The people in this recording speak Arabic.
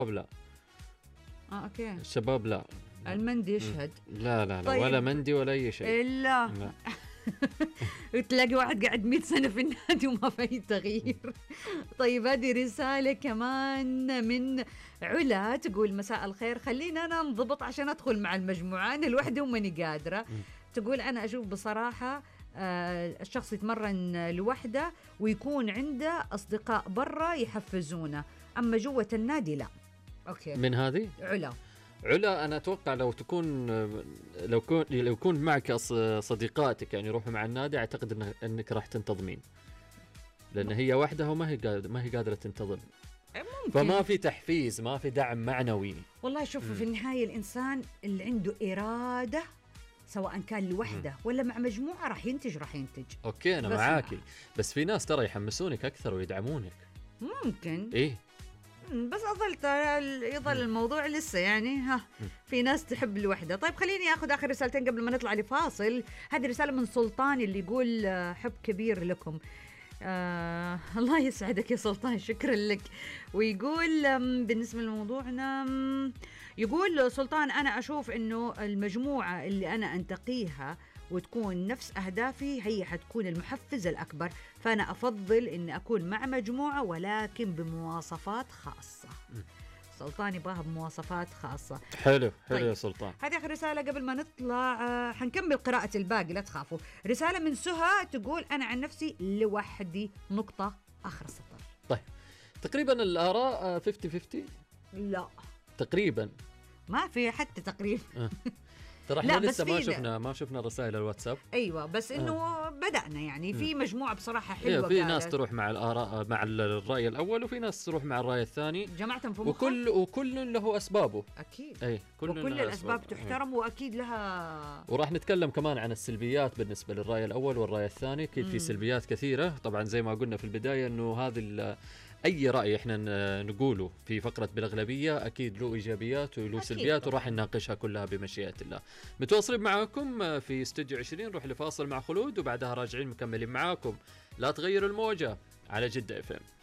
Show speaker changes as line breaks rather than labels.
لا.
اوكي.
الشباب لا.
المندي يشهد.
لا لا لا
طيب.
ولا مندي ولا اي شيء.
لا. تلاقي واحد قاعد 100 سنة في النادي وما في تغيير. طيب هذه رسالة كمان من علا تقول مساء الخير، خلينا أنا انضبط عشان أدخل مع المجموعة، أنا لوحدي وماني قادرة. تقول أنا أشوف بصراحة الشخص يتمرن لوحده ويكون عنده أصدقاء برا يحفزونه، أما جوة النادي لا. أوكي.
من هذه علا أنا أتوقع لو يكون معك صديقاتك يعني يروحوا مع النادي، أعتقد أنك راح تنتظمين، لأن هي وحدها وما هي قادرة تنتظم. ممكن. فما في تحفيز، ما في دعم معنوي.
والله شوف في النهاية الإنسان اللي عنده إرادة سواء كان لوحده ولا مع مجموعة راح ينتج.
أوكي أنا معاكي، بس في ناس ترى يحمسونك أكثر ويدعمونك.
ممكن.
إيه
بس يظل الموضوع لسه يعني في ناس تحب الوحدة. طيب خليني أخذ آخر رسالتين قبل ما نطلع لفاصل. هذه رسالة من سلطان اللي يقول حب كبير لكم. الله يسعدك يا سلطان، شكرا لك. ويقول بالنسبة لموضوعنا، يقول سلطان أنا أشوف أنه المجموعة اللي أنا أنتقيها وتكون نفس أهدافي هي حتكون المحفز الأكبر، فأنا أفضل أني أكون مع مجموعة ولكن بمواصفات خاصة. سلطان يبغاها بمواصفات خاصة.
حلو
طيب.
يا سلطان.
هذه آخر رسالة قبل ما نطلع، حنكمل قراءة الباقي لا تخافوا. رسالة من سهى تقول أنا عن نفسي لوحدي نقطة آخر السطر.
طيب تقريبا الآراء 50-50.
لا
تقريبا
ما في حتى تقريبا.
ترى احنا لسه ما شفنا رسائل الواتساب.
ايوه بس انه بدأنا يعني في مجموعة بصراحة حلوة.
في ناس تروح مع الآراء مع الرأي الأول، وفي ناس تروح مع الرأي الثاني.
جماعتهم في مخك.
وكل له أسبابه.
أكيد.
كل
الأسباب تحترم وأكيد لها.
وراح نتكلم كمان عن السلبيات بالنسبة للرأي الأول والرأي الثاني. أكيد في سلبيات كثيرة طبعا، زي ما قلنا في البداية إنه هذه أي رأي إحنا نقوله في فقرة بالأغلبية أكيد له إيجابيات وله سلبيات، وراح نناقشها كلها بمشيئة الله. متواصلين معاكم في استوديو 20، نروح لفاصل مع خلود وبعدها راجعين مكملين معاكم. لا تغيروا الموجة على جدة FM.